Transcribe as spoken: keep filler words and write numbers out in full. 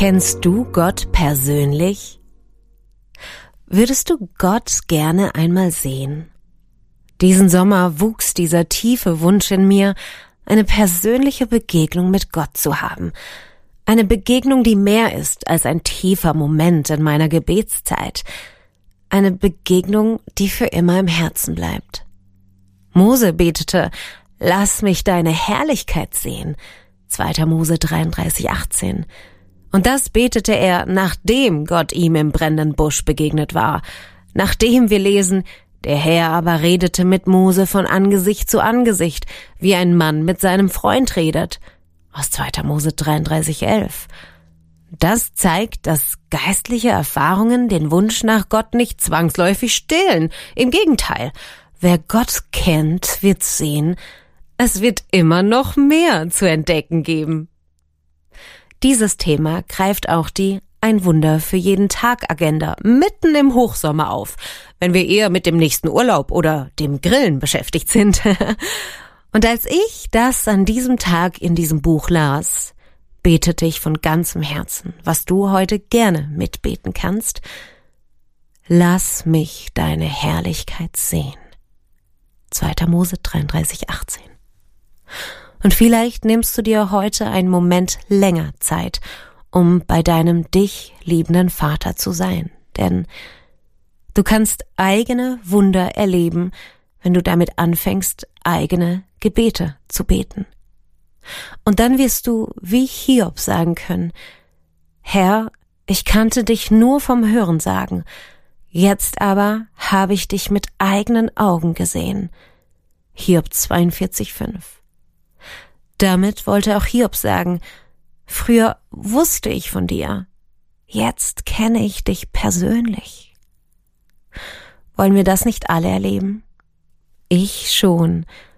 Kennst du Gott persönlich? Würdest du Gott gerne einmal sehen? Diesen Sommer wuchs dieser tiefe Wunsch in mir, eine persönliche Begegnung mit Gott zu haben. Eine Begegnung, die mehr ist als ein tiefer Moment in meiner Gebetszeit. Eine Begegnung, die für immer im Herzen bleibt. Mose betete, lass mich deine Herrlichkeit sehen. zweiter Mose dreiunddreißig, achtzehn. Und das betete er, nachdem Gott ihm im brennenden Busch begegnet war. Nachdem wir lesen, der Herr aber redete mit Mose von Angesicht zu Angesicht, wie ein Mann mit seinem Freund redet. Aus zweiter Mose dreiunddreißig, elf. Das zeigt, dass geistliche Erfahrungen den Wunsch nach Gott nicht zwangsläufig stillen. Im Gegenteil, wer Gott kennt, wird sehen, es wird immer noch mehr zu entdecken geben. Dieses Thema greift auch die Ein Wunder für jeden Tag Agenda mitten im Hochsommer auf, wenn wir eher mit dem nächsten Urlaub oder dem Grillen beschäftigt sind. Und als ich das an diesem Tag in diesem Buch las, betete ich von ganzem Herzen, was du heute gerne mitbeten kannst. Lass mich deine Herrlichkeit sehen. zweiter Mose dreiunddreißig, achtzehn. Und vielleicht nimmst du dir heute einen Moment länger Zeit, um bei deinem dich liebenden Vater zu sein. Denn du kannst eigene Wunder erleben, wenn du damit anfängst, eigene Gebete zu beten. Und dann wirst du wie Hiob sagen können, Herr, ich kannte dich nur vom Hörensagen, jetzt aber habe ich dich mit eigenen Augen gesehen. Hiob zweiundvierzig, fünf. Damit wollte auch Hiob sagen, früher wusste ich von dir, jetzt kenne ich dich persönlich. Wollen wir das nicht alle erleben? Ich schon,